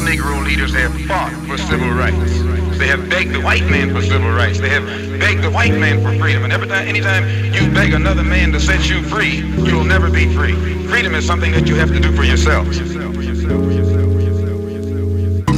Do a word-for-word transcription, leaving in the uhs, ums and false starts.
Negro leaders have fought for civil rights. They have begged the white man for civil rights. They have begged the white man for freedom. And every time, anytime you beg another man to set you free, you will never be free. Freedom is something that you have to do for yourself.